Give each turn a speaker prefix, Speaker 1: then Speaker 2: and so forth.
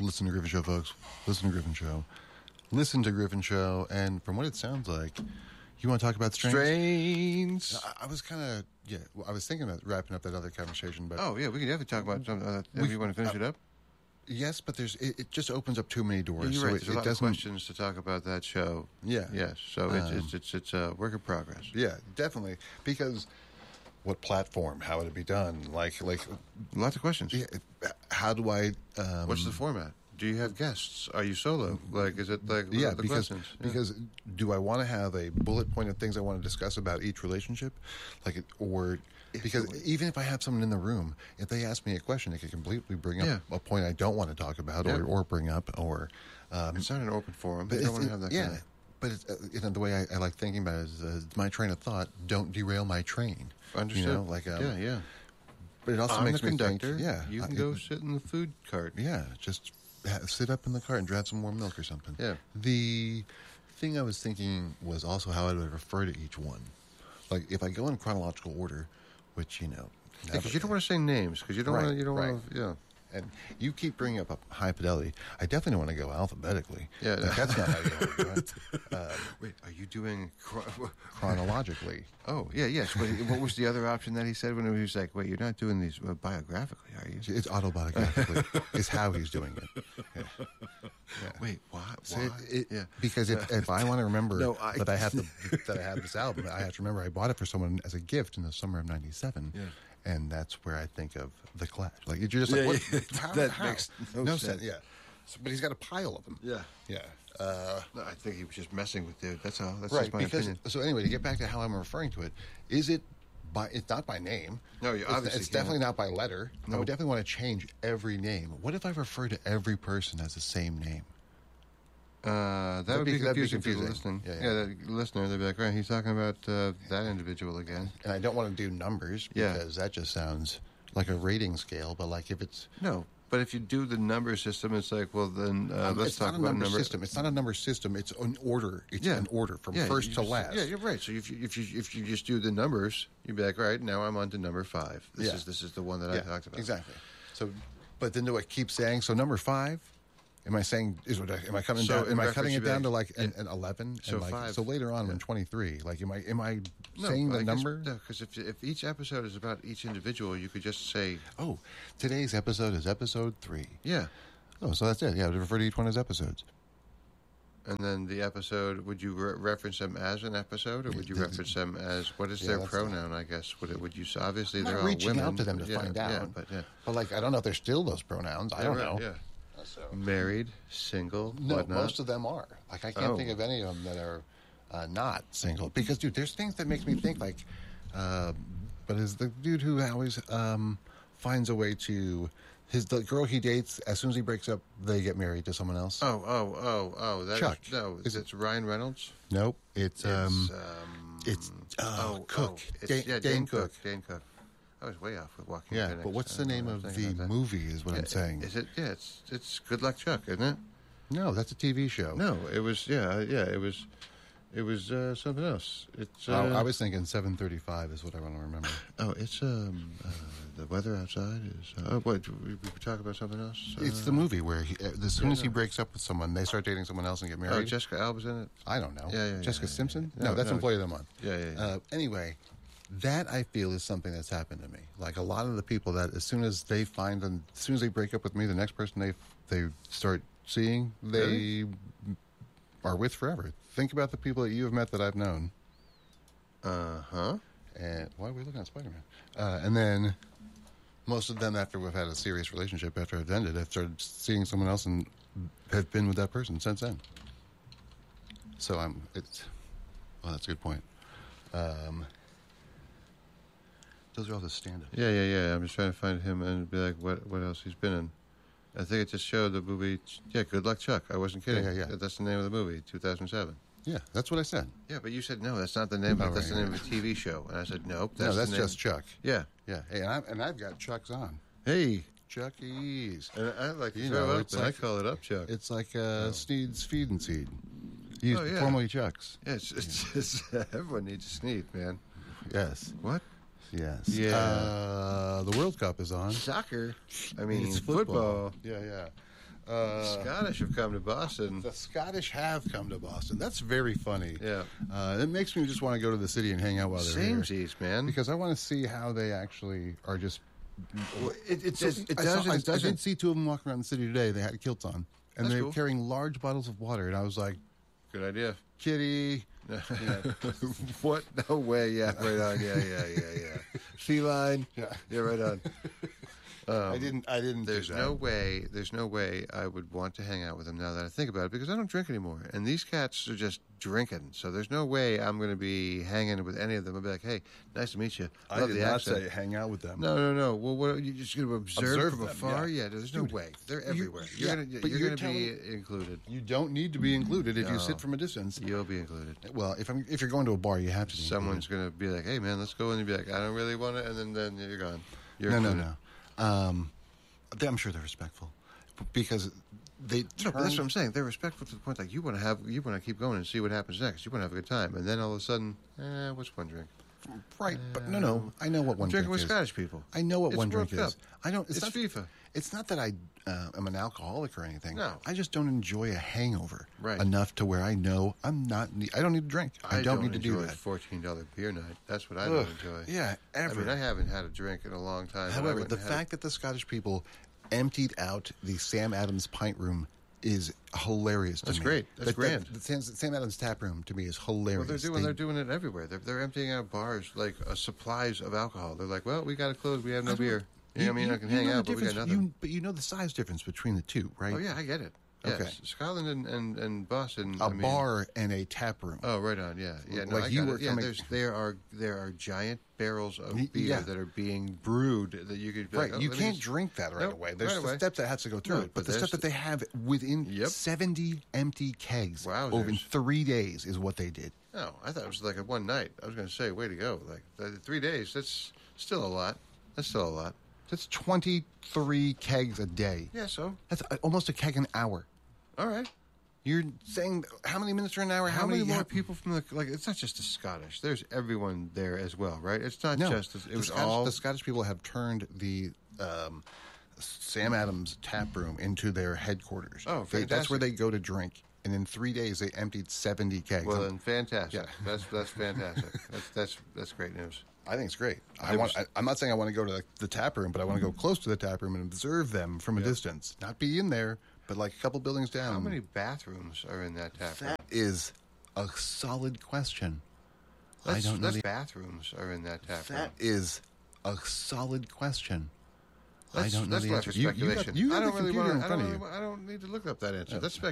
Speaker 1: Listen to Griffin Show, folks. Listen to Griffin Show. Listen to Griffin Show. And from what it sounds like, you want to talk about strains? I was kind of, I was thinking about wrapping up that other conversation. But
Speaker 2: we can definitely talk about something. If you want to finish it up?
Speaker 1: Yes, but it just opens up too many doors.
Speaker 2: Yeah, you're right. There's a lot of
Speaker 1: doesn't...
Speaker 2: questions to talk about that show.
Speaker 1: Yeah.
Speaker 2: Yes. So it's a work in progress.
Speaker 1: Yeah, definitely. Because what platform? How would it be done? Like
Speaker 2: lots of questions.
Speaker 1: Yeah, how do I...
Speaker 2: what's the format? Do you have guests? Are you solo? Like, is it like the questions?
Speaker 1: Because do I want to have a bullet point of things I want to discuss about each relationship? Because even if I have someone in the room, if they ask me a question, it could completely bring up a point I don't want to talk about or bring up. Or
Speaker 2: it's not an open forum. But you don't want to have that kind of...
Speaker 1: But it's, the way I like thinking about it is my train of thought, don't derail my train.
Speaker 2: Understood.
Speaker 1: But it also
Speaker 2: I'm
Speaker 1: makes
Speaker 2: the
Speaker 1: me
Speaker 2: conductor.
Speaker 1: think,
Speaker 2: you can go sit in the food cart.
Speaker 1: Yeah, just sit up in the cart and have some more milk or something.
Speaker 2: Yeah.
Speaker 1: The thing I was thinking was also how I would refer to each one. Like, if I go in chronological order, which,
Speaker 2: because you don't want to say names, because you don't want to,
Speaker 1: And you keep bringing up high fidelity. I definitely want to go alphabetically.
Speaker 2: Yeah.
Speaker 1: That's not how you want to do it.
Speaker 2: Wait, are you doing...
Speaker 1: chronologically.
Speaker 2: Oh, yeah, yes. What was the other option that he said when he was like, wait, you're not doing these biographically, are you?
Speaker 1: It's autobiographically. It's how he's doing it. Yeah.
Speaker 2: Wait, why?
Speaker 1: Because if I want to remember that I have this album, I have to remember I bought it for someone as a gift in the summer of '97. Yeah. And that's where I think of The Clash. Like, you're just like, what?
Speaker 2: That makes no sense.
Speaker 1: Yeah. But he's got a pile of them.
Speaker 2: Yeah.
Speaker 1: Yeah.
Speaker 2: No, I think he was just messing with dude. That's all. That's
Speaker 1: right,
Speaker 2: just my opinion.
Speaker 1: So anyway, to get back to how I'm referring to it, it's not by name.
Speaker 2: No,
Speaker 1: it's definitely not by letter. Nope. I would definitely want to change every name. What if I refer to every person as the same name?
Speaker 2: That would be confusing for the listening. The listener, they'd be like, right, he's talking about that individual again.
Speaker 1: And I don't want to do numbers because that just sounds like a rating scale. But like if it's...
Speaker 2: No, but if you do the number system, it's like, well, then let's talk about number
Speaker 1: system. It's not a number system. It's an order. It's an order from first to last.
Speaker 2: Yeah, you're right. So if you just do the numbers, you'd be like, all right, now I'm on to number 5. This is the one that I talked about.
Speaker 1: Exactly. So, but then do I keep saying, so number 5... Am I saying? Am I coming down? Am I cutting it down to like an 11?
Speaker 2: So
Speaker 1: and
Speaker 2: 5.
Speaker 1: So later on, when 23, like, am I saying the number?
Speaker 2: No, because if each episode is about each individual, you could just say,
Speaker 1: "Oh, today's episode is episode 3."
Speaker 2: Yeah.
Speaker 1: Oh, so that's it. Yeah, I would refer to each one as episodes.
Speaker 2: And then the episode, would you reference them as an episode, or would you reference them as what is their pronoun? I guess would you? Obviously, they're all women.
Speaker 1: Reaching out to them to find out. But like, I don't know if they're still those pronouns. I don't know.
Speaker 2: Yeah. So. Married, single,
Speaker 1: no,
Speaker 2: whatnot?
Speaker 1: Most of them are. Like, I can't think of any of them that are not single. Because, dude, there's things that makes me think, like, but is the dude who always finds a way to... The girl he dates, as soon as he breaks up, they get married to someone else.
Speaker 2: Oh.
Speaker 1: Chuck.
Speaker 2: Is it Ryan Reynolds?
Speaker 1: Nope. It's Cook.
Speaker 2: Dane Cook. Dane Cook. I was way off with Walking Phoenix.
Speaker 1: But what's the name of the movie is what I'm saying.
Speaker 2: Is it? Yeah, it's Good Luck Chuck, isn't it?
Speaker 1: No, that's a TV show.
Speaker 2: No, it was, it was something else. It's.
Speaker 1: I was thinking 7:35 is what I want to remember.
Speaker 2: Oh, it's the weather outside is. What we talk about something else?
Speaker 1: It's the movie where as soon as he breaks up with someone, they start dating someone else and get married.
Speaker 2: Oh, Jessica Alba's in it.
Speaker 1: I don't know. Jessica Simpson?
Speaker 2: Yeah.
Speaker 1: No, that's Employee of the Month.
Speaker 2: Yeah.
Speaker 1: Anyway. That, I feel, is something that's happened to me. Like, a lot of the people that as soon as they find them, as soon as they break up with me, the next person they start seeing, they are with forever. Think about the people that you have met that I've known.
Speaker 2: Uh-huh.
Speaker 1: And why are we looking at Spider-Man? And then most of them, after we've had a serious relationship, after it's ended, have started seeing someone else and have been with that person since then. So that's a good point. Those are all the stand-ups.
Speaker 2: Yeah. I'm just trying to find him and be like, what else he's been in. I think it just showed the movie. Yeah, Good Luck Chuck. I wasn't kidding.
Speaker 1: Yeah.
Speaker 2: That's the name of the movie, 2007.
Speaker 1: Yeah, that's what I said.
Speaker 2: Yeah, but you said no. That's not the name. That's the name of the TV show. And I said nope.
Speaker 1: That's just Chuck.
Speaker 2: Yeah.
Speaker 1: Hey, and I've got Chucks on.
Speaker 2: Hey,
Speaker 1: Chuckies.
Speaker 2: And I like to throw up. I call it up Chuck.
Speaker 1: It's like Sneed's Feed and Seed. Formerly Chucks.
Speaker 2: Yeah, it's everyone needs a Sneed, man.
Speaker 1: Yes.
Speaker 2: What?
Speaker 1: Yes.
Speaker 2: Yeah.
Speaker 1: The World Cup is on.
Speaker 2: Soccer. I mean, it's football.
Speaker 1: Yeah.
Speaker 2: Scottish have come to Boston.
Speaker 1: The Scottish have come to Boston. That's very funny.
Speaker 2: Yeah.
Speaker 1: It makes me just want to go to the city and hang out while they're here.
Speaker 2: Samesies, man.
Speaker 1: Because I want to see how they actually are just...
Speaker 2: Well,
Speaker 1: I did see two of them walking around the city today. They had kilts on. And
Speaker 2: That's
Speaker 1: they were
Speaker 2: cool.
Speaker 1: carrying large bottles of water. And I was like,
Speaker 2: Good idea.
Speaker 1: kitty...
Speaker 2: What? No way. Yeah, right on. Yeah. Feline. Yeah, right on.
Speaker 1: I didn't
Speaker 2: There's
Speaker 1: do that.
Speaker 2: There's no way I would want to hang out with them now that I think about it, because I don't drink anymore. And these cats are just drinking. So there's no way I'm going to be hanging with any of them. I'll be like, hey, nice to meet you.
Speaker 1: I
Speaker 2: Love
Speaker 1: did
Speaker 2: the
Speaker 1: not
Speaker 2: accent.
Speaker 1: say hang out with them.
Speaker 2: No. Well, what are you just going to observe from
Speaker 1: them,
Speaker 2: afar?
Speaker 1: yeah.
Speaker 2: Yeah, there's no way. They're everywhere.
Speaker 1: yeah, but
Speaker 2: You're
Speaker 1: you're
Speaker 2: going to be included.
Speaker 1: You don't need to be included if you
Speaker 2: No.
Speaker 1: sit from a distance.
Speaker 2: You'll be included.
Speaker 1: Well, if you're going to a bar, you have to be
Speaker 2: Someone's going to be like, hey, man, let's go. And you'll be like, I don't really want it. And then you're gone. You're
Speaker 1: included.
Speaker 2: included.
Speaker 1: No. I'm sure they're respectful because they.
Speaker 2: No, but that's what I'm saying. They're respectful to the point like you want to keep going and see what happens next. You want to have a good time, and then all of a sudden, what's one drink?
Speaker 1: Right, but no. I know what one
Speaker 2: Drinking
Speaker 1: drink
Speaker 2: with
Speaker 1: is.
Speaker 2: Scottish people.
Speaker 1: I know what
Speaker 2: It's
Speaker 1: one
Speaker 2: World
Speaker 1: drink is.
Speaker 2: Cup.
Speaker 1: I don't.
Speaker 2: It's FIFA.
Speaker 1: It's not that I am an alcoholic or anything.
Speaker 2: No.
Speaker 1: I just don't enjoy a hangover
Speaker 2: Right.
Speaker 1: enough to where I know I'm not. I don't need to drink. I don't need to do
Speaker 2: enjoy
Speaker 1: that.
Speaker 2: $14 beer night. That's what I don't enjoy.
Speaker 1: Yeah, ever.
Speaker 2: I mean, I haven't had a drink in a long time. but I
Speaker 1: However,
Speaker 2: went
Speaker 1: the
Speaker 2: and had
Speaker 1: fact that the Scottish people emptied out the Sam Adams pint room is hilarious to
Speaker 2: That's
Speaker 1: me.
Speaker 2: great. That's grand.
Speaker 1: The Sam Adams tap room to me is hilarious.
Speaker 2: Well, they're doing it everywhere. They're emptying out bars like supplies of alcohol. They're like, well, we got to close. We have no beer. You know what I mean? I can hang
Speaker 1: know
Speaker 2: out,
Speaker 1: the
Speaker 2: but we got
Speaker 1: difference-
Speaker 2: nothing.
Speaker 1: But you know the size difference between the two, right?
Speaker 2: Oh yeah, I get it. Yes.
Speaker 1: Okay.
Speaker 2: Scotland and Boston.
Speaker 1: A bar and a tap room.
Speaker 2: Oh, right on. Yeah. No,
Speaker 1: Like
Speaker 2: I
Speaker 1: you
Speaker 2: got
Speaker 1: were
Speaker 2: it. Yeah,
Speaker 1: coming-
Speaker 2: there are giant barrels of beer
Speaker 1: Yeah.
Speaker 2: that are being brewed that you could. be
Speaker 1: Right,
Speaker 2: like,
Speaker 1: you
Speaker 2: let me
Speaker 1: can't
Speaker 2: just-
Speaker 1: drink that right
Speaker 2: Nope,
Speaker 1: away. There's
Speaker 2: right
Speaker 1: the
Speaker 2: away.
Speaker 1: steps that has to go through
Speaker 2: No,
Speaker 1: it. But
Speaker 2: but
Speaker 1: the stuff
Speaker 2: there's-
Speaker 1: that they have within
Speaker 2: Yep.
Speaker 1: 70 empty kegs
Speaker 2: Wowzers.
Speaker 1: over in 3 days is what they did.
Speaker 2: No, I thought it was like a one night. I was going to say, way to go! Like 3 days. That's still a lot.
Speaker 1: That's 23 kegs a day.
Speaker 2: Yeah. So
Speaker 1: That's almost a keg an hour.
Speaker 2: all right.
Speaker 1: You're saying how many minutes are an hour?
Speaker 2: How many more people from the like? It's not just the Scottish. There's everyone there as well, right? It's not
Speaker 1: No,
Speaker 2: just. It was
Speaker 1: Scottish,
Speaker 2: all.
Speaker 1: the Scottish people have turned the Sam Adams tap room into their headquarters.
Speaker 2: Oh,
Speaker 1: That's
Speaker 2: fantastic.
Speaker 1: where they go to drink. And in 3 days, they emptied 70 kegs.
Speaker 2: Well, then, fantastic.
Speaker 1: Yeah.
Speaker 2: That's fantastic. that's great news.
Speaker 1: I think it's great.
Speaker 2: There was-
Speaker 1: I'm not saying I want to go to the tap room, but I want to go close to the tap room and observe them from a distance. Not be in there, but like a couple buildings down.
Speaker 2: How many bathrooms are in that tap room?
Speaker 1: That is a solid question. I
Speaker 2: That's,
Speaker 1: don't know.
Speaker 2: that's bathrooms are in that tap room.
Speaker 1: That is a solid question. I
Speaker 2: That's,
Speaker 1: don't know
Speaker 2: that's
Speaker 1: the
Speaker 2: left
Speaker 1: answer.
Speaker 2: for speculation.
Speaker 1: You
Speaker 2: I
Speaker 1: got
Speaker 2: don't
Speaker 1: the
Speaker 2: really
Speaker 1: computer
Speaker 2: want.
Speaker 1: in front of you.
Speaker 2: I don't need to look up that answer. That's speculation.